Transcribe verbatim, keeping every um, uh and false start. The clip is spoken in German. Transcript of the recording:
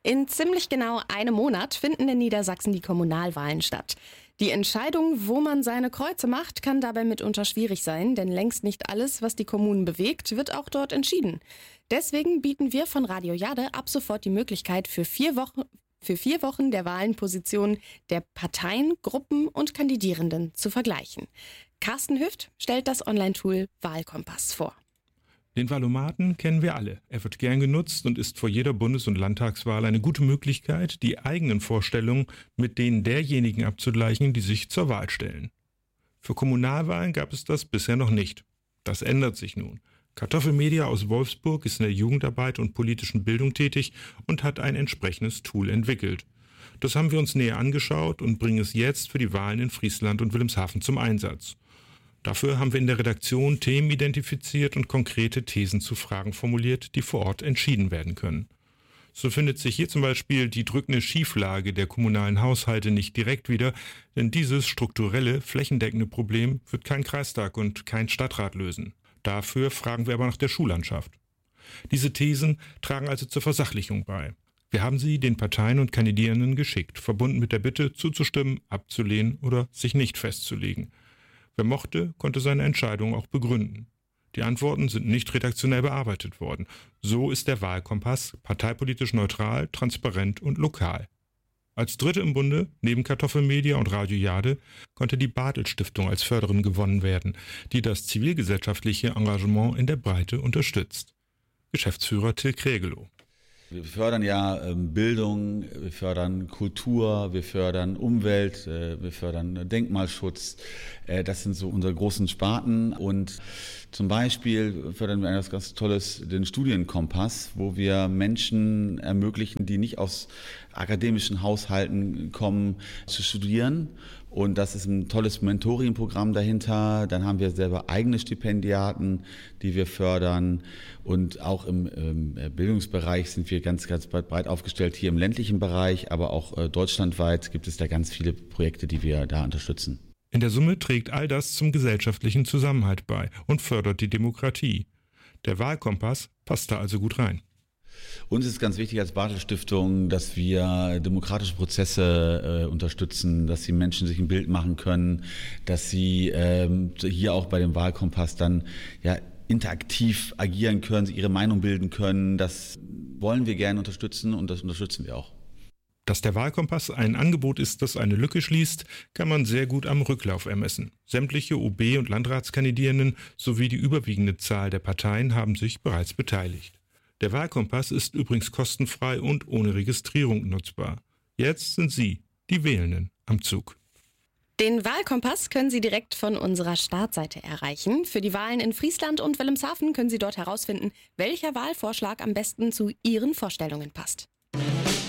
In ziemlich genau einem Monat finden in Niedersachsen die Kommunalwahlen statt. Die Entscheidung, wo man seine Kreuze macht, kann dabei mitunter schwierig sein, denn längst nicht alles, was die Kommunen bewegt, wird auch dort entschieden. Deswegen bieten wir von Radio Jade ab sofort die Möglichkeit, für vier Wochen, für vier Wochen der Wahlenpositionen der Parteien, Gruppen und Kandidierenden zu vergleichen. Carsten Hüft stellt das Online-Tool Wahlkompass vor. Den Wahlomaten kennen wir alle. Er wird gern genutzt und ist vor jeder Bundes- und Landtagswahl eine gute Möglichkeit, die eigenen Vorstellungen mit denen derjenigen abzugleichen, die sich zur Wahl stellen. Für Kommunalwahlen gab es das bisher noch nicht. Das ändert sich nun. Kartoffelmedia aus Wolfsburg ist in der Jugendarbeit und politischen Bildung tätig und hat ein entsprechendes Tool entwickelt. Das haben wir uns näher angeschaut und bringen es jetzt für die Wahlen in Friesland und Wilhelmshaven zum Einsatz. Dafür haben wir in der Redaktion Themen identifiziert und konkrete Thesen zu Fragen formuliert, die vor Ort entschieden werden können. So findet sich hier zum Beispiel die drückende Schieflage der kommunalen Haushalte nicht direkt wieder, denn dieses strukturelle, flächendeckende Problem wird kein Kreistag und kein Stadtrat lösen. Dafür fragen wir aber nach der Schullandschaft. Diese Thesen tragen also zur Versachlichung bei. Wir haben sie den Parteien und Kandidierenden geschickt, verbunden mit der Bitte, zuzustimmen, abzulehnen oder sich nicht festzulegen. Wer mochte, konnte seine Entscheidung auch begründen. Die Antworten sind nicht redaktionell bearbeitet worden. So ist der Wahlkompass parteipolitisch neutral, transparent und lokal. Als Dritte im Bunde, neben Kartoffelmedia und Radio Jade, konnte die Bartelt-Stiftung als Förderin gewonnen werden, die das zivilgesellschaftliche Engagement in der Breite unterstützt. Geschäftsführer Till Krägelow. Wir fördern ja ähm, Bildung, wir fördern Kultur, wir fördern Umwelt, äh, wir fördern Denkmalschutz. Äh, das sind so unsere großen Sparten. Und zum Beispiel fördern wir etwas ganz Tolles, den Studienkompass, wo wir Menschen ermöglichen, die nicht aus akademischen Haushalten kommen, zu studieren. Und das ist ein tolles Mentoring-Programm dahinter. Dann haben wir selber eigene Stipendiaten, die wir fördern. Und auch im, im Bildungsbereich sind wir ganz, ganz breit aufgestellt. Hier im ländlichen Bereich, aber auch äh, deutschlandweit gibt es da ganz viele Projekte, die wir da unterstützen. In der Summe trägt all das zum gesellschaftlichen Zusammenhalt bei und fördert die Demokratie. Der Wahlkompass passt da also gut rein. Uns ist ganz wichtig als Bartelt-Stiftung, dass wir demokratische Prozesse äh, unterstützen, dass die Menschen sich ein Bild machen können, dass sie ähm, hier auch bei dem Wahlkompass dann ja interaktiv agieren können, sie ihre Meinung bilden können. Das wollen wir gerne unterstützen und das unterstützen wir auch. Dass der Wahlkompass ein Angebot ist, das eine Lücke schließt, kann man sehr gut am Rücklauf ermessen. Sämtliche O B- und Landratskandidierenden sowie die überwiegende Zahl der Parteien haben sich bereits beteiligt. Der Wahlkompass ist übrigens kostenfrei und ohne Registrierung nutzbar. Jetzt sind Sie, die Wählenden, am Zug. Den Wahlkompass können Sie direkt von unserer Startseite erreichen. Für die Wahlen in Friesland und Wilhelmshaven können Sie dort herausfinden, welcher Wahlvorschlag am besten zu Ihren Vorstellungen passt.